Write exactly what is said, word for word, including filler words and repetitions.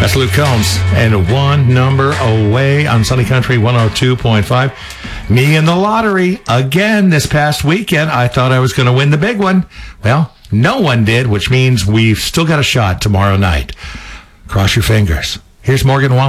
That's Luke Combs. And one number away on Sunny Country one oh two point five. Me in the lottery again this past weekend. I thought I was going to win the big one. Well, no one did, which means we've still got a shot tomorrow night. Cross your fingers. Here's Morgan Wallen.